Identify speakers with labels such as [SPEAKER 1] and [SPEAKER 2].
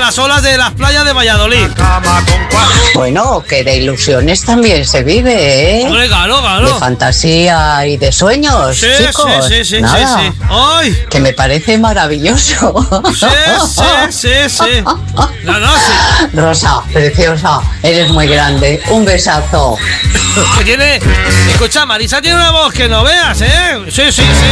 [SPEAKER 1] las olas de las playas de Valladolid.
[SPEAKER 2] Bueno, que de ilusiones también se vive, ¿eh?
[SPEAKER 1] Hombre, claro.
[SPEAKER 2] De fantasía y de sueños,
[SPEAKER 1] Sí,
[SPEAKER 2] chicos.
[SPEAKER 1] sí.
[SPEAKER 2] Nada,
[SPEAKER 1] ¡Ay!
[SPEAKER 2] que me parece maravilloso.
[SPEAKER 1] Sí. No, sí.
[SPEAKER 2] Rosa, preciosa, eres muy grande. Un besazo.
[SPEAKER 1] Que tiene... Escucha, Marisa tiene una voz que no veas, ¿eh? Sí.